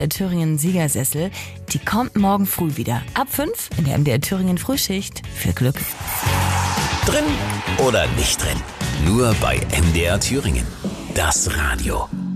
Der Thüringen Siegersessel, die kommt morgen früh wieder. Ab 5 in der MDR Thüringen Frühschicht. Viel Glück. Drin oder nicht drin? Nur bei MDR Thüringen. Das Radio.